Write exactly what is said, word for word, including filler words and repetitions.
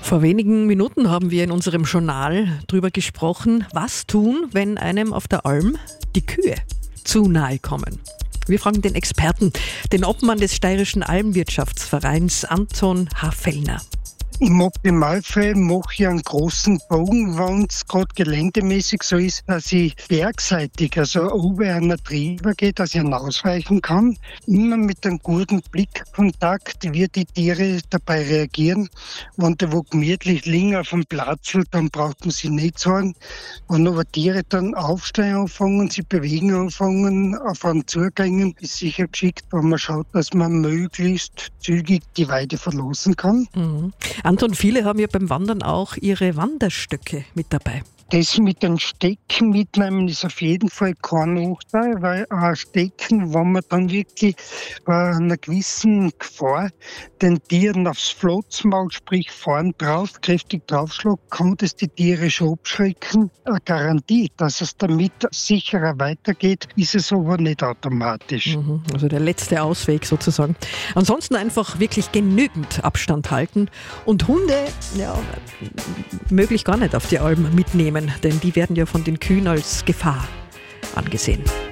Vor wenigen Minuten haben wir in unserem Journal darüber gesprochen, was tun, wenn einem auf der Alm die Kühe zu nahe kommen. Wir fragen den Experten, den Obmann des Steirischen Almwirtschaftsvereins, Anton H. Fellner. Im Optimalfall mache ich einen großen Bogen, wenn es gerade geländemäßig so ist, dass ich bergseitig, also oben an der Trieber geht, dass ich hinausweichen kann. Immer mit einem guten Blickkontakt, wie die Tiere dabei reagieren. Wenn die wo gemütlich liegen auf dem Platz, dann braucht man sich nicht sorgen. Wenn aber Tiere dann aufstehen anfangen, sich bewegen anfangen, auf einen zugängen, ist sicher geschickt, wenn man schaut, dass man möglichst zügig die Weide verlassen kann. Mhm. Anton, viele haben ja beim Wandern auch ihre Wanderstöcke mit dabei. Das mit den Stecken mitnehmen ist auf jeden Fall kein Nachteil, weil ein Stecken, wenn man dann wirklich bei einer gewissen Gefahr den Tieren aufs Flotzmaul, sprich vorn drauf, kräftig draufschlägt, kann das die Tiere schon abschrecken. Eine Garantie, dass es damit sicherer weitergeht, ist es aber nicht automatisch. Mhm, also der letzte Ausweg sozusagen. Ansonsten einfach wirklich genügend Abstand halten und Hunde, ja, möglich gar nicht auf die Alm mitnehmen, denn die werden ja von den Kühen als Gefahr angesehen.